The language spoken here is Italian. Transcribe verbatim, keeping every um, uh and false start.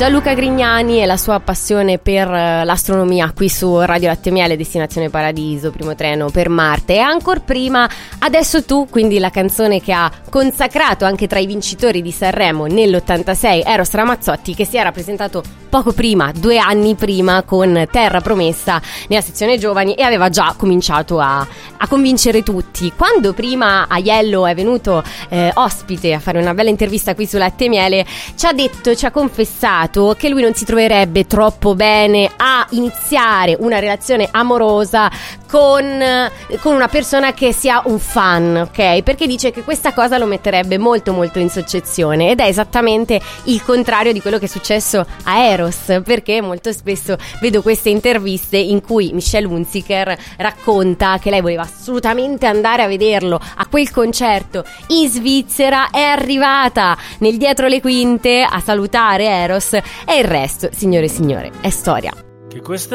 Gianluca Grignani e la sua passione per l'astronomia qui su Radio Latte e Miele, Destinazione Paradiso, primo treno per Marte. E ancora prima Adesso tu, quindi la canzone che ha consacrato anche tra i vincitori di Sanremo nell'ottantasei Eros Ramazzotti, che si era presentato poco prima, due anni prima, con Terra Promessa nella sezione giovani e aveva già cominciato a, a convincere tutti. Quando prima Aiello è venuto eh, ospite a fare una bella intervista qui su Latte e Miele, ci ha detto, ci ha confessato che lui non si troverebbe troppo bene a iniziare una relazione amorosa con, con una persona che sia un fan, ok? Perché dice che questa cosa lo metterebbe molto molto in soggezione, ed è esattamente il contrario di quello che è successo a Eros, perché molto spesso vedo queste interviste in cui Michelle Hunziker racconta che lei voleva assolutamente andare a vederlo a quel concerto in Svizzera, è arrivata nel dietro le quinte a salutare Eros e il resto, signore e signore, è storia. Che questa